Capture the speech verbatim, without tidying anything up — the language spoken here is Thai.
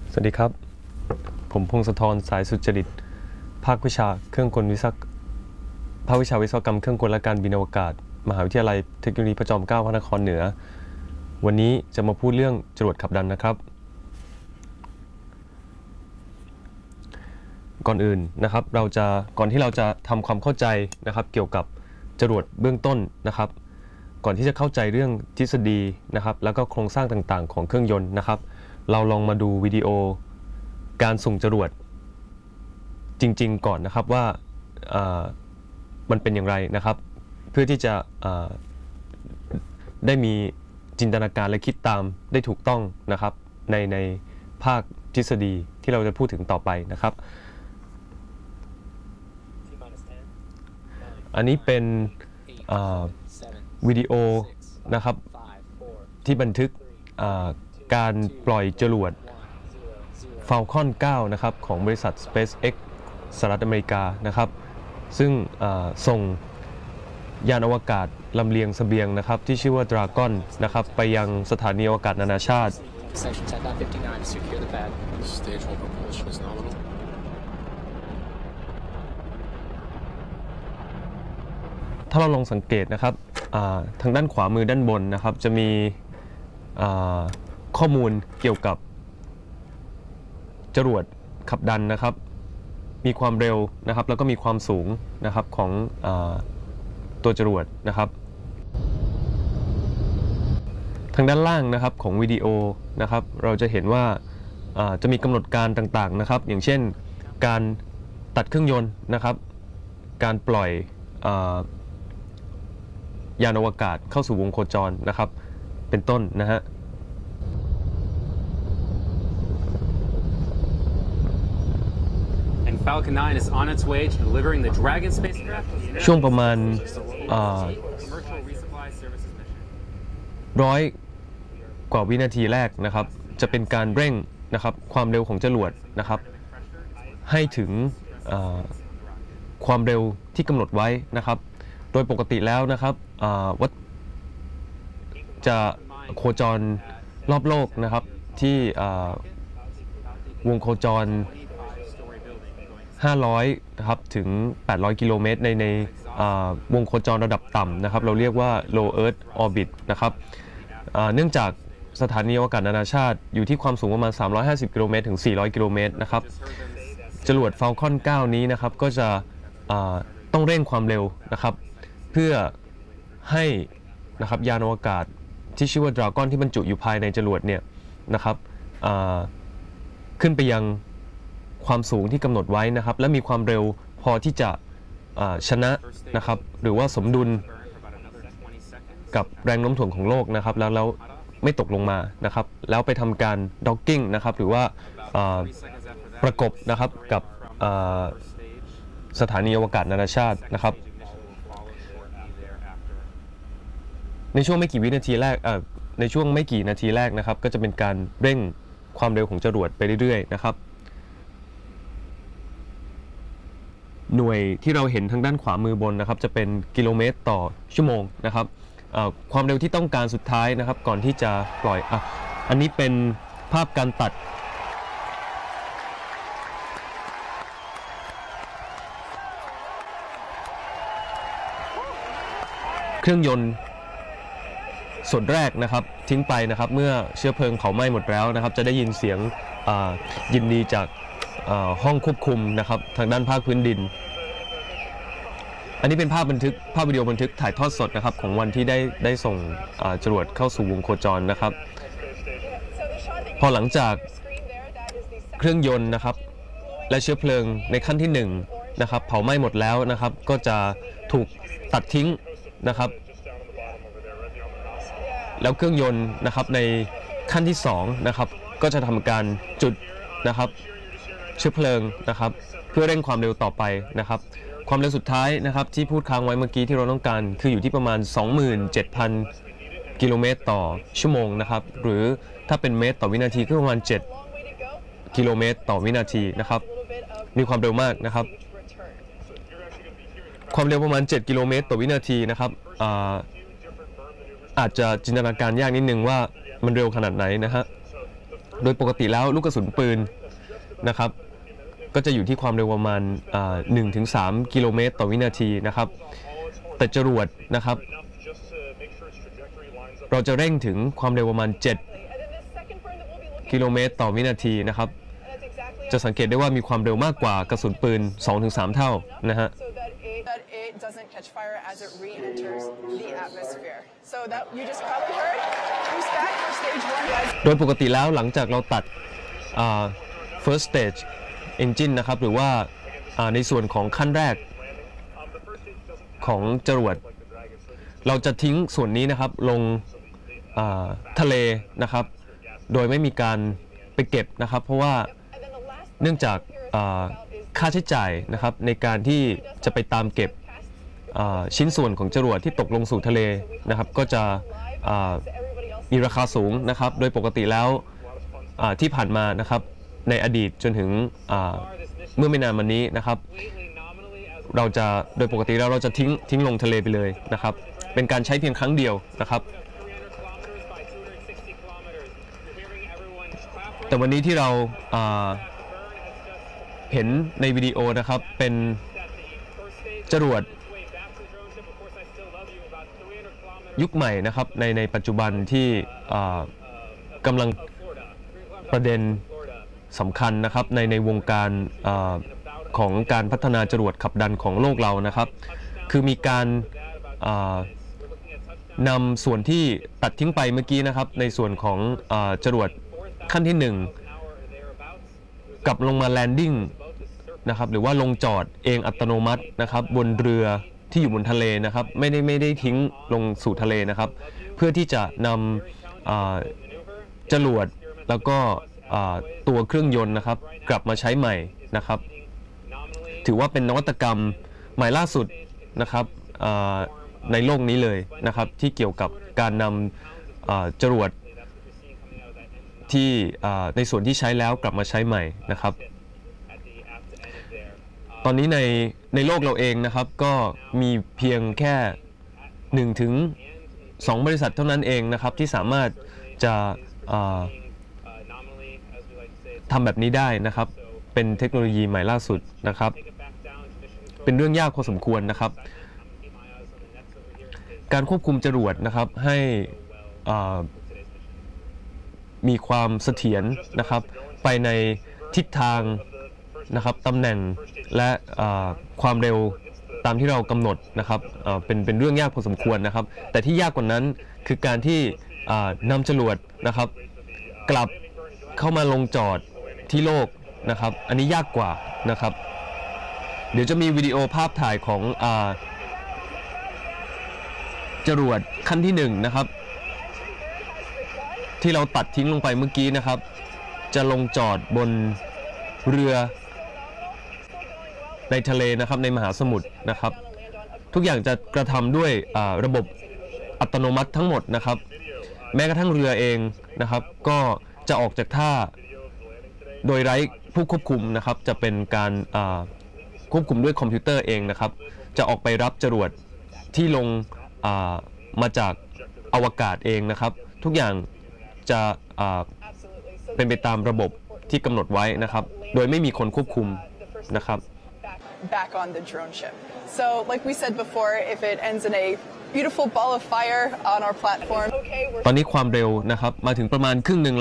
สวัสดีครับผมพงศธรสายสุจริตภาควิชาเครื่องกลวิศวภาควิชาวิศวกรรมเครื่องกลและการบินอวกาศมหาวิทยาลัยเทคโนโลยีพระจอมเกล้าพระนครเหนือวันนี้จะมาพูดเรื่องจรวดขับดันนะครับก่อนอื่นนะครับเราจะก่อนที่เราจะทำความเข้าใจนะครับเกี่ยวกับจรวดเบื้องต้นนะครับก่อนที่จะเข้าใจเรื่องทฤษฎีนะครับแล้วก็โครงสร้างต่างๆของเครื่องยนต์นะครับเราลองมาดูวิดีโอการส่งจรวดจริงๆก่อนนะครับว่ามันเป็นอย่างไรนะครับเพื่อที่จะได้มีจินตนาการและคิดตามได้ถูกต้องนะครับในในภาคทฤษฎีที่เราจะพูดถึงต่อไปนะครับอันนี้เป็นวิดีโอนะครับที่บันทึกการปล่อยจรวด Falcon ไนน์ นะครับของบริษัท SpaceX สหรัฐอเมริกานะครับซึ่งส่งยานอวกาศลำเลียงเสบียงนะครับที่ชื่อว่า Dragon นะครับไปยังสถานีอวกาศนานาชาติถ้าเราลองสังเกตนะครับทางด้านขวามือด้านบนนะครับจะมีข้อมูลเกี่ยวกับจรวดขับดันนะครับมีความเร็วนะครับแล้วก็มีความสูงนะครับของตัวจรวดนะครับทางด้านล่างนะครับของวิดีโอนะครับเราจะเห็นว่าจะมีกำหนดการต่างๆนะครับอย่างเช่นการตัดเครื่องยนต์นะครับการปล่อยยานอวกาศเข้าสู่วงโคจรนะครับเป็นต้นนะฮะ Falcon ไนน์ is on its way to delivering the Dragon spacecraft ช่วงประมาณร้อยกว่าวินาทีแรกนะครับจะเป็นการเร่งนะครับความเร็วของจรวดนะครับให้ถึงความเร็วที่กำหนดไว้นะครับโดยปกติแล้วนะครับวัดจะโคจรรอบโลกนะครับที่วงโคจรห้าร้อยนะครับถึงแปดร้อยกิโลเมตรในในวงโคจรระดับต่ำนะครับเราเรียกว่า low earth orbit นะครับเนื่องจากสถานีอวกาศนานาชาติอยู่ที่ความสูงประมาณสามร้อยห้าสิบกิโลเมตรถึงสี่ร้อยกิโลเมตรนะครับจรวด Falcon ไนน์ นี้นะครับก็จะต้องเร่งความเร็วนะครับเพื่อให้นะครับยานอวกาศที่ชื่อว่า Dragon ที่บรรจุอยู่ภายในจรวดเนี่ยนะครับขึ้นไปยังความสูงที่กำหนดไว้นะครับและมีความเร็วพอที่จะชนะนะครับหรือว่าสมดุลกับแรงโน้มถ่วงของโลกนะครับแล้วแล้วไม่ตกลงมานะครับแล้วไปทำการด็อกกิ้งนะครับหรือว่าประกบนะครับกับสถานีอวกาศนานาชาตินะครับในช่วงไม่กี่วินาทีแรกในช่วงไม่กี่นาทีแรกนะครับก็จะเป็นการเร่งความเร็วของจรวดไปเรื่อยๆนะครับหน่วยที่เราเห็นทางด้านขวามือบนนะครับจะเป็นกิโลเมตรต่อชั่วโมงนะครับความเร็วที่ต้องการสุดท้ายนะครับก่อนที่จะปล่อยอ่ะอันนี้เป็นภาพการตัดเครื่องยนต์ส่วนแรกนะครับทิ้งไปนะครับเมื่อเชื้อเพลิงเผาไหม้หมดแล้วนะครับจะได้ยินเสียงยินดีจากห้องควบคุมนะครับทางด้านภาคพื้นดินอันนี้เป็นภาพบันทึกภาพวิดีโอบันทึกถ่ายทอดสดนะครับของวันที่ได้ได้ส่งจรวดเข้าสู่วงโคจรนะครับพอหลังจากเครื่องยนต์นะครับและเชื้อเพลิงในขั้นที่หนึ่งนะครับเผาไหม้หมดแล้วนะครับก็จะถูกตัดทิ้งนะครับแล้วเครื่องยนต์นะครับในขั้นที่สองนะครับก็จะทำการจุดนะครับเชื้อเพลิงนะครับเพื่อเร่งความเร็วต่อไปนะครับความเร็วสุดท้ายนะครับที่พูดค้างไว้เมื่อกี้ที่เราต้องการคืออยู่ที่ประมาณ สองหมื่นเจ็ดพัน กิโลเมตรต่อชั่วโมงนะครับหรือถ้าเป็นเมตรต่อวินาทีก็ประมาณเจ็ดกิโลเมตรต่อวินาทีนะครับมีความเร็วมากนะครับความเร็วประมาณเจ็ดกิโลเมตรต่อวินาทีนะครับอาอาจจะจินตนาการยากนิดนึงว่ามันเร็วขนาดไหนนะฮะโดยปกติแล้วลูกกระสุนปืนนะครับก็จะอยู่ที่ความเร็วประมาณหนึ่งถึงสามกิโลเมตรต่อวินาทีนะครับแต่จรวดนะครับเราจะเร่งถึงความเร็วประมาณเจ็ดกิโลเมตรต่อวินาทีนะครับจะสังเกตได้ว่ามีความเร็วมากกว่ากระสุนปืน สองถึงสาม เท่านะฮะโดยปกติแล้วหลังจากเราตัด first stage engine นะครับหรือว่าในส่วนของขั้นแรกของจรวดเราจะทิ้งส่วนนี้นะครับลงทะเลนะครับโดยไม่มีการไปเก็บนะครับเพราะว่าเนื่องจากค่าใช้จ่ายนะครับในการที่จะไปตามเก็บชิ้นส่วนของจรวดที่ตกลงสู่ทะเลนะครับก็จะมีราคาสูงนะครับโดยปกติแล้วที่ผ่านมานะครับในอดีตจนถึงเมื่อไม่นานมานี้นะครับเราจะโดยปกติแล้วเราจะทิ้งทิ้งลงทะเลไปเลยนะครับเป็นการใช้เพียงครั้งเดียวนะครับแต่วันนี้ที่เราเห็นในวิดีโอนะครับเป็นจรวดยุคใหม่นะครับในในปัจจุบันที่กำลังประเด็นสำคัญนะครับในในวงการของการพัฒนาจรวดขับดันของโลกเรานะครับคือมีการนำส่วนที่ตัดทิ้งไปเมื่อกี้นะครับในส่วนของจรวดขั้นที่หนึ่งกลับลงมาแลนดิ้งนะครับหรือว่าลงจอดเองอัตโนมัตินะครับบนเรือที่อยู่บนทะเลนะครับไม่ได้ไม่ได้ทิ้งลงสู่ทะเลนะครับเพื่อที่จะนำจรวดแล้วก็ตัวเครื่องยนต์นะครับกลับมาใช้ใหม่นะครับถือว่าเป็นนวัตกรรมใหม่ล่าสุดนะครับในโลกนี้เลยนะครับที่เกี่ยวกับการนำจรวดที่ในส่วนที่ใช้แล้วกลับมาใช้ใหม่นะครับตอนนี้ในในโลกเราเองนะครับก็มีเพียงแค่หนึ่งถึงสองบริษัทเท่านั้นเองนะครับที่สามารถจะทำแบบนี้ได้นะครับเป็นเทคโนโลยีใหม่ล่าสุดนะครับเป็นเรื่องยากพอสมควรนะครับการควบคุมจรวดนะครับให้มีความเสถียรนะครับไปในทิศทางนะครับตำแหน่งและความเร็วตามที่เรากำหนดนะครับเป็นเป็นเรื่องยากพอสมควรนะครับแต่ที่ยากกว่านั้นคือการที่นำจรวดนะครับกลับเข้ามาลงจอดที่โลกนะครับอันนี้ยากกว่านะครับเดี๋ยวจะมีวิดีโอภาพถ่ายของจรวดขั้นที่หนึ่งนะครับที่เราตัดทิ้งลงไปเมื่อกี้นะครับจะลงจอดบนเรือในทะเลนะครับในมหาสมุทรนะครับทุกอย่างจะกระทำด้วยระบบอัตโนมัติทั้งหมดนะครับแม้กระทั่งเรือเองนะครับก็จะออกจากท่าโดยไร้ผู้ควบคุมนะครับจะเป็นการควบคุมด้วยคอมพิวเตอร์เองนะครับจะออกไปรับจรวดที่ลงมาจากอวกาศเองนะครับทุกอย่างจะเป็นไปตามระบบที่กำหนดไว้นะครับโดยไม่มีคนควบคุมนะครับ back on the drone ship. So, like we said before, if it ends in a beautiful ball of fire on our platform, ตอนนี้ความเร็วนะครับมาถึงประมาณครึ่งหนึ่ง